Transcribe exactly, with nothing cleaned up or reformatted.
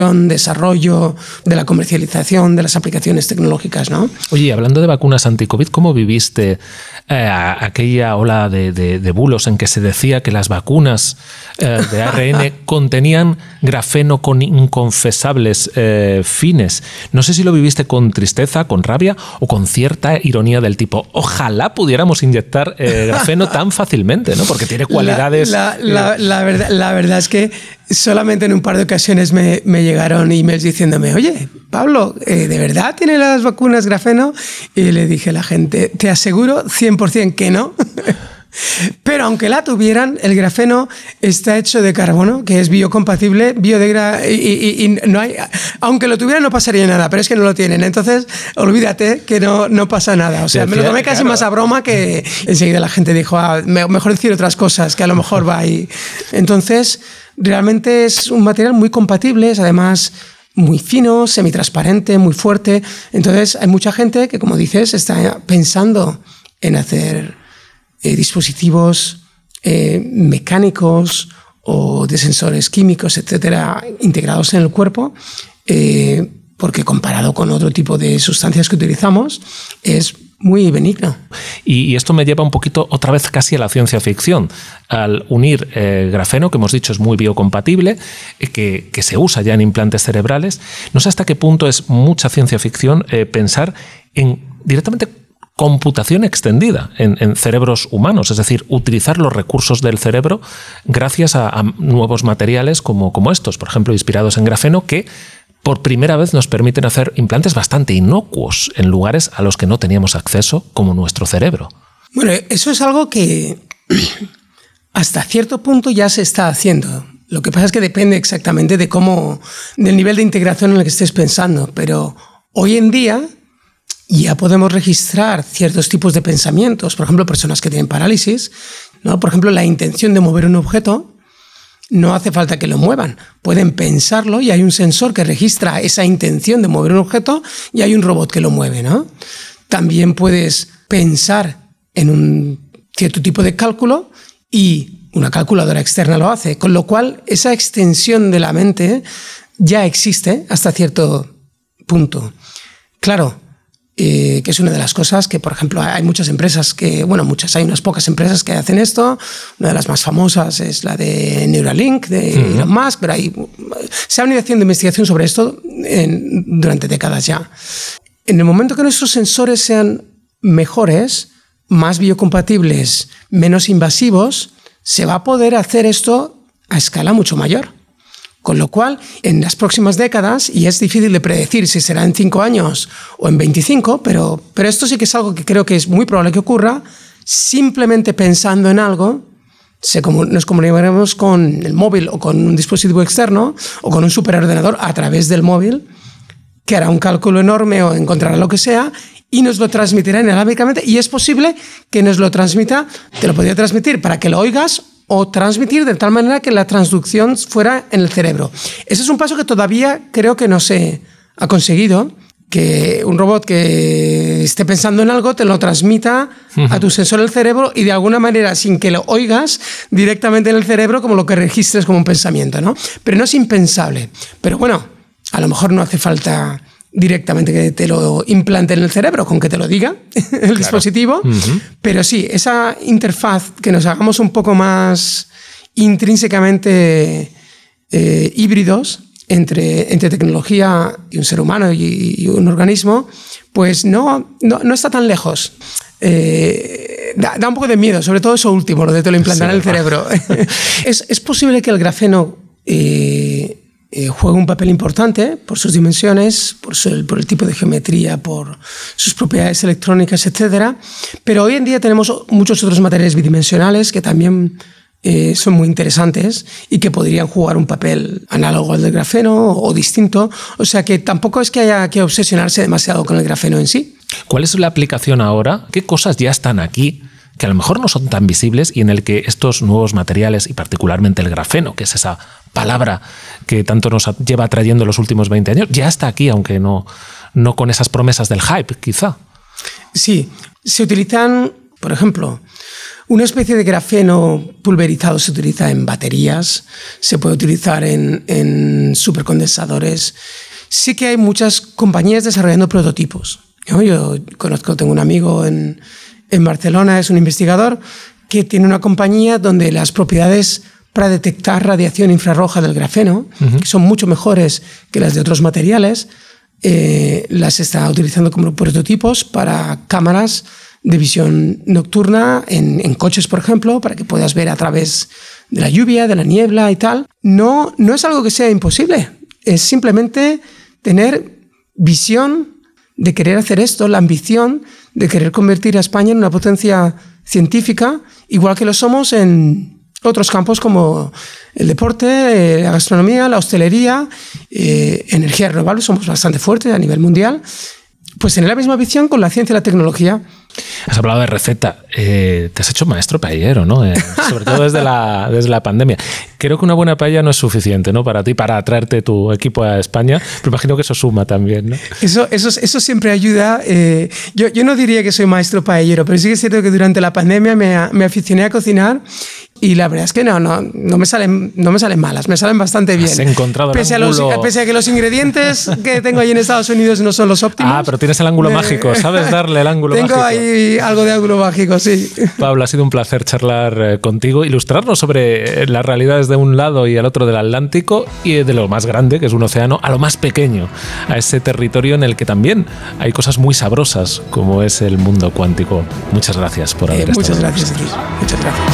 desarrollo, de la comercialización, de las aplicaciones tecnológicas, ¿no? Oye, hablando de vacunas anti-COVID, ¿cómo viviste eh, aquella ola de, de, de bulos en que se decía que las vacunas eh, de A R N contenían grafeno con inconfesables eh, fines? No sé si lo viviste con tristeza, con rabia o con cierta ironía del tipo, ojalá pudiéramos inyectar eh, grafeno tan fácilmente, ¿no? Porque tiene cualidades... La, la, la, la, verdad, la verdad es que solamente en un par de ocasiones me, me llegaron emails diciéndome, oye, Pablo, ¿de verdad tiene las vacunas grafeno? Y le dije a la gente, te aseguro cien por ciento que no. Pero aunque la tuvieran, el grafeno está hecho de carbono, que es biocompatible, biodegrada, y, y, y no hay, aunque lo tuvieran no pasaría nada, pero es que no lo tienen. Entonces, olvídate que no, no pasa nada. O sea, me lo tomé casi más a broma que enseguida la gente dijo, ah, mejor decir otras cosas, que a lo mejor va ahí. Entonces, realmente es un material muy compatible, es además muy fino, semitransparente, muy fuerte. Entonces, hay mucha gente que, como dices, está pensando en hacer Eh, dispositivos eh, mecánicos o de sensores químicos, etcétera, integrados en el cuerpo, eh, porque comparado con otro tipo de sustancias que utilizamos, es muy benigno. Y, y esto me lleva un poquito otra vez casi a la ciencia ficción. Al unir eh, grafeno, que hemos dicho es muy biocompatible, eh, que, que se usa ya en implantes cerebrales, no sé hasta qué punto es mucha ciencia ficción eh, pensar en directamente computación extendida en, en cerebros humanos, es decir, utilizar los recursos del cerebro gracias a, a nuevos materiales como, como estos, por ejemplo, inspirados en grafeno, que por primera vez nos permiten hacer implantes bastante inocuos en lugares a los que no teníamos acceso, como nuestro cerebro. Bueno, eso es algo que hasta cierto punto ya se está haciendo. Lo que pasa es que depende exactamente de cómo, del nivel de integración en el que estés pensando, pero hoy en día ya podemos registrar ciertos tipos de pensamientos, por ejemplo, personas que tienen parálisis, ¿no? Por ejemplo, la intención de mover un objeto, no hace falta que lo muevan, pueden pensarlo y hay un sensor que registra esa intención de mover un objeto y hay un robot que lo mueve, ¿no? También puedes pensar en un cierto tipo de cálculo y una calculadora externa lo hace, con lo cual esa extensión de la mente ya existe hasta cierto punto. Claro, Eh, que es una de las cosas que, por ejemplo, hay muchas empresas que, bueno, muchas, hay unas pocas empresas que hacen esto. Una de las más famosas es la de Neuralink, de uh-huh. Elon Musk, pero hay, se ha venido haciendo investigación sobre esto en, durante décadas ya. En el momento que nuestros sensores sean mejores, más biocompatibles, menos invasivos, se va a poder hacer esto a escala mucho mayor. Con lo cual, en las próximas décadas, y es difícil de predecir si será en cinco años o en veinticinco, pero, pero esto sí que es algo que creo que es muy probable que ocurra, simplemente pensando en algo, se comun- nos comunicaremos con el móvil o con un dispositivo externo o con un superordenador a través del móvil, que hará un cálculo enorme o encontrará lo que sea y nos lo transmitirá inalámbricamente, y es posible que nos lo transmita, te lo podría transmitir para que lo oigas o transmitir de tal manera que la transducción fuera en el cerebro. Ese es un paso que todavía creo que no se ha conseguido, que un robot que esté pensando en algo te lo transmita a tu sensor del cerebro y de alguna manera, sin que lo oigas, directamente en el cerebro, como lo que registres como un pensamiento, ¿no? Pero no es impensable. Pero bueno, a lo mejor no hace falta directamente que te lo implante en el cerebro, con que te lo diga el claro. dispositivo, uh-huh. pero sí, esa interfaz, que nos hagamos un poco más intrínsecamente eh, híbridos entre, entre tecnología y un ser humano y, y un organismo, pues no, no, no está tan lejos. Eh, da, da un poco de miedo, sobre todo eso último, lo de te lo implantar sí, en el cerebro. es, es posible que el grafeno eh, Eh, juega un papel importante por sus dimensiones, por, su, por el tipo de geometría, por sus propiedades electrónicas, etcétera. Pero hoy en día tenemos muchos otros materiales bidimensionales que también eh, son muy interesantes y que podrían jugar un papel análogo al del grafeno o, o distinto. O sea que tampoco es que haya que obsesionarse demasiado con el grafeno en sí. ¿Cuál es la aplicación ahora? ¿Qué cosas ya están aquí que a lo mejor no son tan visibles y en el que estos nuevos materiales, y particularmente el grafeno, que es esa palabra que tanto nos lleva trayendo los últimos veinte años, ya está aquí, aunque no, no con esas promesas del hype, quizá? Sí, se utilizan, por ejemplo, una especie de grafeno pulverizado se utiliza en baterías, se puede utilizar en, en supercondensadores. Sí que hay muchas compañías desarrollando prototipos. Yo, yo conozco, tengo un amigo en, en Barcelona, es un investigador que tiene una compañía donde las propiedades para detectar radiación infrarroja del grafeno, uh-huh. que son mucho mejores que las de otros materiales, eh, las está utilizando como prototipos para cámaras de visión nocturna en, en coches, por ejemplo, para que puedas ver a través de la lluvia, de la niebla y tal. No, no es algo que sea imposible, es simplemente tener visión de querer hacer esto, la ambición de querer convertir a España en una potencia científica, igual que lo somos en otros campos como el deporte, la gastronomía, la hostelería, eh, energía renovable, somos bastante fuertes a nivel mundial. Pues tener la misma visión con la ciencia y la tecnología. Has hablado de receta. Eh, te has hecho maestro paellero, ¿no? Eh, sobre todo desde la, desde la pandemia. Creo que una buena paella no es suficiente, ¿no? Para ti, para atraerte tu equipo a España. Pero imagino que eso suma también, ¿no? Eso, eso, eso siempre ayuda. Eh, yo, yo no diría que soy maestro paellero, pero sí que es cierto que durante la pandemia me, me aficioné a cocinar. Y la verdad es que no, no, no, me salen, no me salen malas, me salen bastante bien. Has encontrado pese el ángulo... a los, pese a que los ingredientes que tengo ahí en Estados Unidos no son los óptimos. Ah, pero tienes el ángulo me... mágico, ¿sabes darle el ángulo tengo mágico? Tengo ahí algo de ángulo mágico, sí. Pablo, ha sido un placer charlar eh, contigo, ilustrarnos sobre las realidades de un lado y al otro del Atlántico y de lo más grande, que es un océano, a lo más pequeño, a ese territorio en el que también hay cosas muy sabrosas, como es el mundo cuántico. Muchas gracias por haber eh, estado Muchas gracias a ti. Muchas gracias.